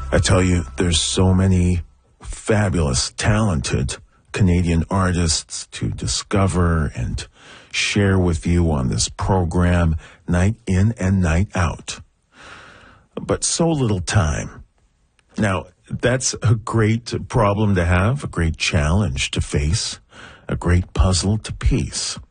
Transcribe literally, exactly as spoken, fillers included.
I tell you, there's so many fabulous, talented Canadian artists to discover and share with you on this program, night in and night out. But so little time. Now, that's a great problem to have, a great challenge to face, a great puzzle to piece.